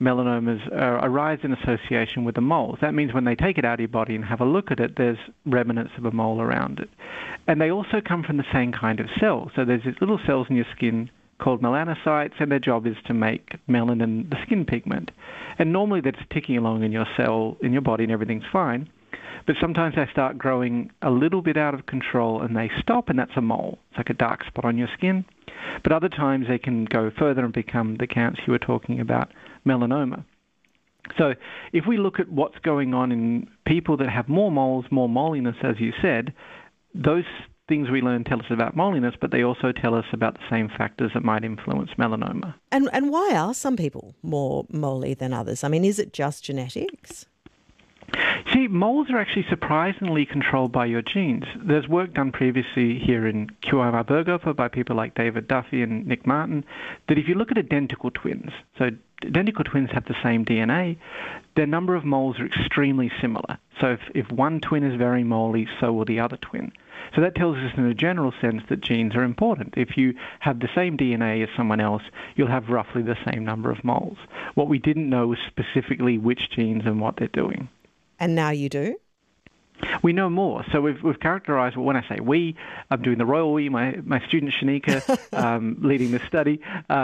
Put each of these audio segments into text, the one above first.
melanomas arise in association with the moles. That means when they take it out of your body and have a look at it, there's remnants of a mole around it. And they also come from the same kind of cell. So there's these little cells in your skin called melanocytes, and their job is to make melanin, the skin pigment. And normally they're just ticking along in your cell, in your body, and everything's fine. But sometimes they start growing a little bit out of control and they stop, and that's a mole. It's like a dark spot on your skin. But other times they can go further and become the cancer you were talking about, melanoma. So if we look at what's going on in people that have more moles, more moliness, as you said, those things we learn tell us about moliness, but they also tell us about the same factors that might influence melanoma. And why are some people more moly than others? I mean, is it just genetics? See, moles are actually surprisingly controlled by your genes. There's work done previously here in Kewarra-Berghofer by people like David Duffy and Nick Martin, that if you look at identical twins, so identical twins have the same DNA, their number of moles are extremely similar. So if one twin is very moly, so will the other twin. So that tells us in a general sense that genes are important. If you have the same DNA as someone else, you'll have roughly the same number of moles. What we didn't know was specifically which genes and what they're doing. And now you do? We know more. So we've characterised, well, when I say we, I'm doing the royal we, my student Shanika leading the study,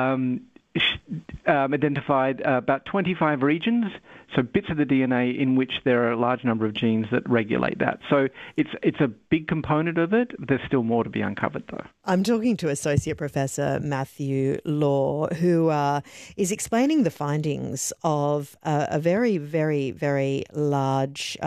identified about 25 regions, so bits of the DNA in which there are a large number of genes that regulate that. So it's a big component of it. There's still more to be uncovered, though. I'm talking to Associate Professor Matthew Law, who is explaining the findings of a very, very, very large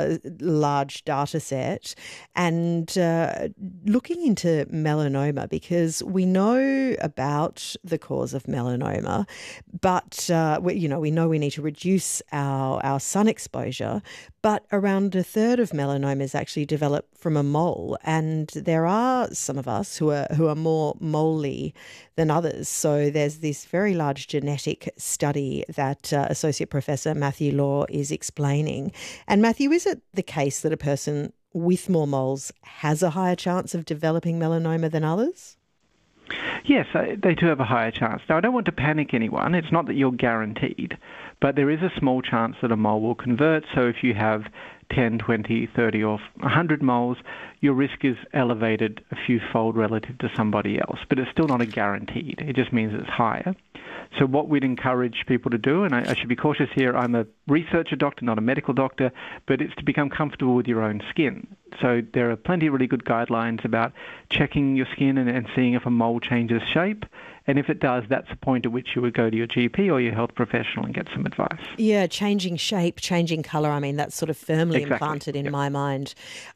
data set and looking into melanoma, because we know about the cause of melanoma, but we know we need to reduce our sun exposure, but around a third of melanomas actually develop from a mole, and there are some of us who are more moly than others. So there's this very large genetic study that Associate Professor Matthew Law is explaining. And Matthew, is it the case that a person with more moles has a higher chance of developing melanoma than others? Yes, they do have a higher chance. Now, I don't want to panic anyone. It's not that you're guaranteed, but there is a small chance that a mole will convert. So if you have 10, 20, 30 or 100 moles, your risk is elevated a few fold relative to somebody else. But it's still not a guaranteed. It just means it's higher. So what we'd encourage people to do, and I should be cautious here, I'm a researcher doctor, not a medical doctor, but it's to become comfortable with your own skin. So there are plenty of really good guidelines about checking your skin and seeing if a mole changes shape. And if it does, that's the point at which you would go to your GP or your health professional and get some advice. Yeah, changing shape, changing colour. I mean, that's sort of firmly implanted in my mind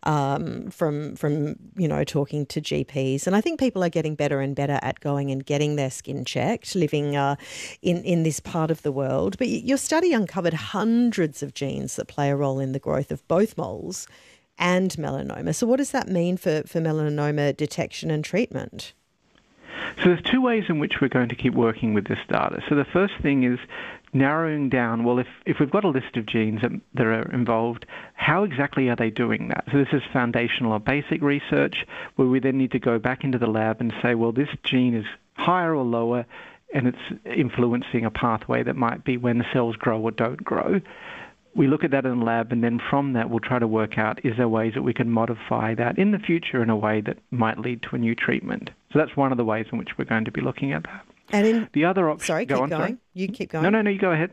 from talking to GPs. And I think people are getting better and better at going and getting their skin checked, living in this part of the world. But your study uncovered hundreds of genes that play a role in the growth of both moles and melanoma. So what does that mean for melanoma detection and treatment? So there's two ways in which we're going to keep working with this data. So the first thing is narrowing down, well, if we've got a list of genes that are involved, how exactly are they doing that? So this is foundational or basic research where we then need to go back into the lab and say, well, this gene is higher or lower and it's influencing a pathway that might be when the cells grow or don't grow. We look at that in the lab, and then from that we'll try to work out, is there ways that we can modify that in the future in a way that might lead to a new treatment? So that's one of the ways in which we're going to be looking at that. And the other option... Sorry, keep going. Sorry. You keep going. No, you go ahead.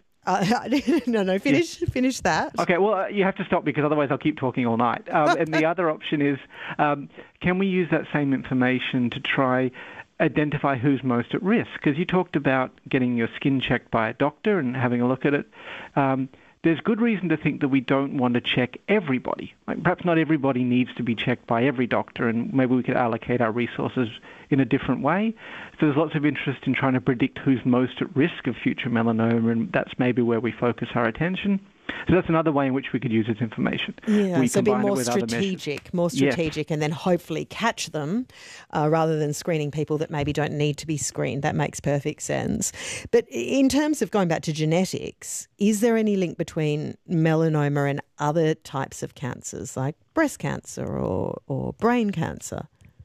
Finish that. Okay, well, you have to stop because otherwise I'll keep talking all night. And the other option is, can we use that same information to try identify who's most at risk? Because you talked about getting your skin checked by a doctor and having a look at it. There's good reason to think that we don't want to check everybody. Like, perhaps not everybody needs to be checked by every doctor, and maybe we could allocate our resources in a different way. So there's lots of interest in trying to predict who's most at risk of future melanoma, and that's maybe where we focus our attention. So that's another way in which we could use this information. Yeah, so be more strategic, yes. And then hopefully catch them rather than screening people that maybe don't need to be screened. That makes perfect sense. But in terms of going back to genetics, is there any link between melanoma and other types of cancers like breast cancer or brain cancer?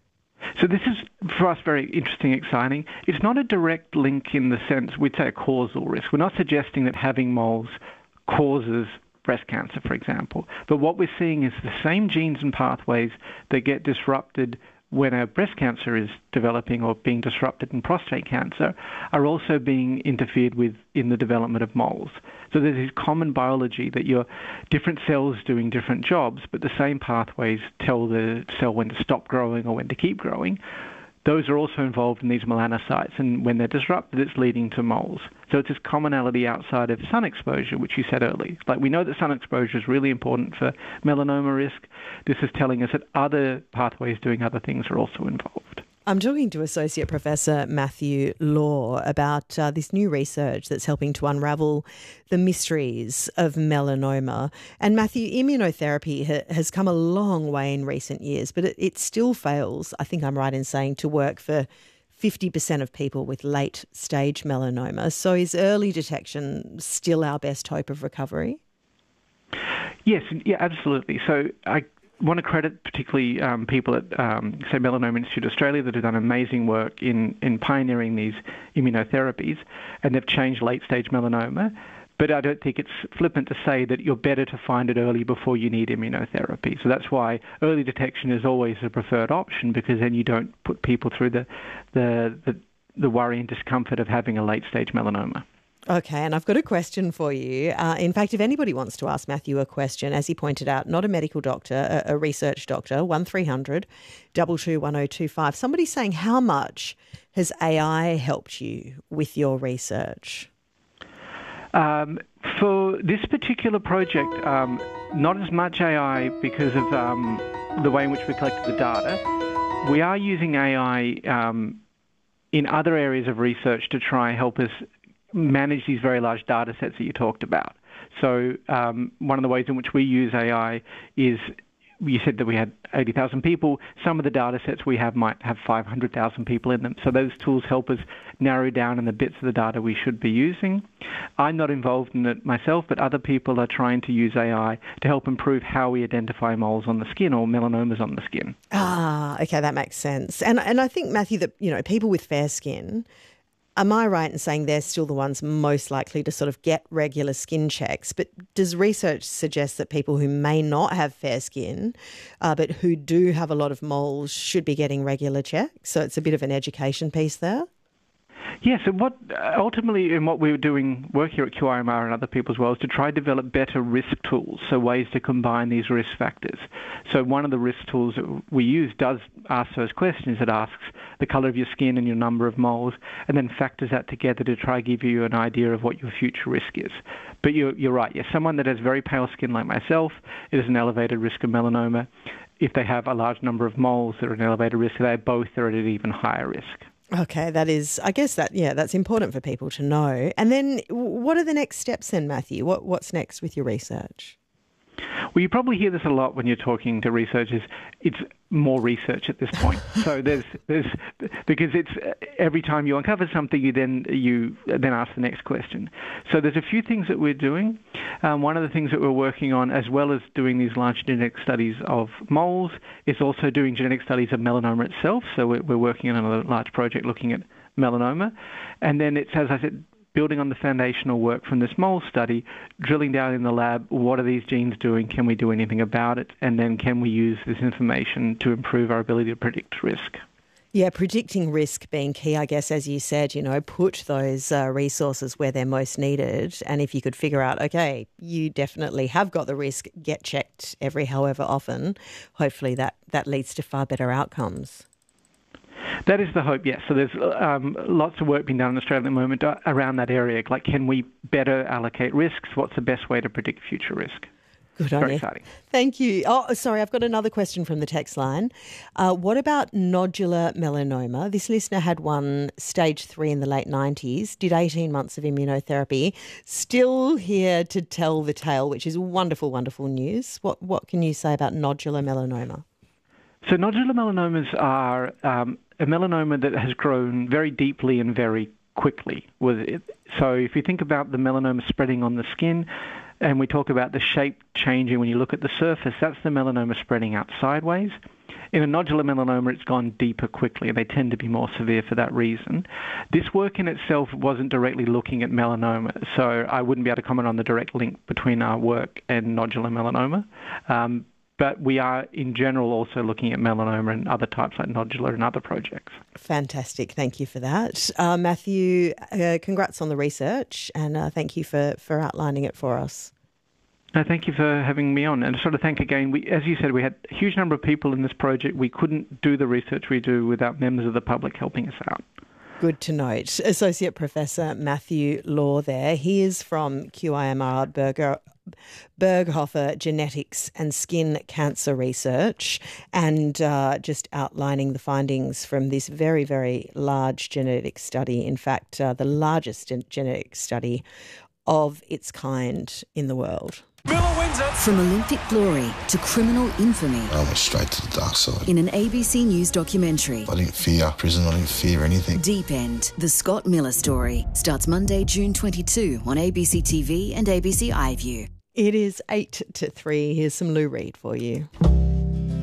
So this is, for us, very interesting, exciting. It's not a direct link in the sense, we'd say a causal risk. We're not suggesting that having moles causes breast cancer, for example. But what we're seeing is the same genes and pathways that get disrupted when a breast cancer is developing or being disrupted in prostate cancer are also being interfered with in the development of moles. So there's this common biology that your different cells doing different jobs, but the same pathways tell the cell when to stop growing or when to keep growing. Those are also involved in these melanocytes, and when they're disrupted, it's leading to moles. So it's this commonality outside of sun exposure, which you said earlier. Like, we know that sun exposure is really important for melanoma risk. This is telling us that other pathways doing other things are also involved. I'm talking to Associate Professor Matthew Law about this new research that's helping to unravel the mysteries of melanoma. And Matthew, immunotherapy has come a long way in recent years, but it still fails, I think I'm right in saying, to work for 50% of people with late-stage melanoma. So is early detection still our best hope of recovery? Yes, yeah, absolutely. So I want to credit particularly people at, say, Melanoma Institute Australia that have done amazing work in pioneering these immunotherapies, and they've changed late-stage melanoma. But I don't think it's flippant to say that you're better to find it early before you need immunotherapy. So that's why early detection is always a preferred option, because then you don't put people through the worry and discomfort of having a late-stage melanoma. Okay, and I've got a question for you. In fact, if anybody wants to ask Matthew a question, as he pointed out, not a medical doctor, a research doctor, 1300 222 1025. Somebody's saying, how much has AI helped you with your research? For this particular project, not as much AI because of the way in which we collected the data. We are using AI in other areas of research to try and help us manage these very large data sets that you talked about. So one of the ways in which we use AI is, you said that we had 80,000 people. Some of the data sets we have might have 500,000 people in them. So those tools help us narrow down on the bits of the data we should be using. I'm not involved in it myself, but other people are trying to use AI to help improve how we identify moles on the skin or melanomas on the skin. Ah, okay, that makes sense. And I think, Matthew, that, you know, people with fair skin, am I right in saying they're still the ones most likely to sort of get regular skin checks? But does research suggest that people who may not have fair skin, but who do have a lot of moles, should be getting regular checks? So it's a bit of an education piece there? Yes, and what ultimately, in what we're doing, work here at QIMR and other people as well, is to try to develop better risk tools, so ways to combine these risk factors. So one of the risk tools that we use does ask those questions. It asks the colour of your skin and your number of moles, and then factors that together to try to give you an idea of what your future risk is. But you're right, yes, someone that has very pale skin like myself, it is an elevated risk of melanoma. If they have a large number of moles, they're an elevated risk. If they both, they're at an even higher risk. Okay, that is, I guess that's important for people to know. And then what are the next steps then, Matthew? What's next with your research? Well, you probably hear this a lot when you're talking to researchers. It's more research at this point. So there's because it's every time you uncover something, you then ask the next question. So there's a few things that we're doing. One of the things that we're working on, as well as doing these large genetic studies of moles, is also doing genetic studies of melanoma itself. So we're working on a large project looking at melanoma, and then it's, as I said, building on the foundational work from this mole study, drilling down in the lab, what are these genes doing? Can we do anything about it? And then can we use this information to improve our ability to predict risk? Yeah, predicting risk being key, I guess, as you said, put those resources where they're most needed. And if you could figure out, okay, you definitely have got the risk, get checked every however often, hopefully that leads to far better outcomes. That is the hope, yes. So there's lots of work being done in Australia at the moment around that area. Like, can we better allocate risks? What's the best way to predict future risk? Good on you. Very exciting. Thank you. Oh, sorry, I've got another question from the text line. What about nodular melanoma? This listener had one stage 3 in the late 90s, did 18 months of immunotherapy, still here to tell the tale, which is wonderful, wonderful news. What can you say about nodular melanoma? So nodular melanomas are a melanoma that has grown very deeply and very quickly. So if you think about the melanoma spreading on the skin, and we talk about the shape changing when you look at the surface, that's the melanoma spreading out sideways. In a nodular melanoma, it's gone deeper quickly, and they tend to be more severe for that reason. This work in itself wasn't directly looking at melanoma, so I wouldn't be able to comment on the direct link between our work and nodular melanoma. But we are, in general, also looking at melanoma and other types like nodular and other projects. Fantastic. Thank you for that. Matthew, congrats on the research, and thank you for outlining it for us. No, thank you for having me on. And sort of thank again, as you said, we had a huge number of people in this project. We couldn't do the research we do without members of the public helping us out. Good to note. Associate Professor Matthew Law there. He is from QIMR Berghofer Genetics and Skin Cancer Research, and just outlining the findings from this very, very large genetic study. In fact, the largest genetic study of its kind in the world. From Olympic glory to criminal infamy. I went straight to the dark side. In an ABC News documentary. I didn't fear prison, I didn't fear anything. Deep End, the Scott Miller story, starts Monday, June 22 on ABC TV and ABC iView. It is 8 to 3. Here's some Lou Reed for you.